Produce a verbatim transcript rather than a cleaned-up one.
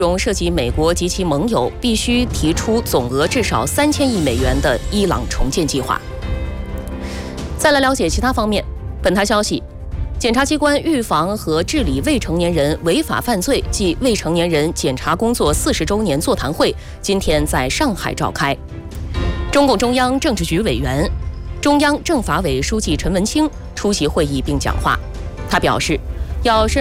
中涉及美国及其盟友必须提出总额至少三千亿美元的伊朗重建计划。再来了解其他方面，本台消息，检察机关预防和治理未成年人违法犯罪暨未成年人检察工作四十周年座谈会今天在上海召开。中共中央政治局委员、中央政法委书记陈文清出席会议并讲话，他表示，要深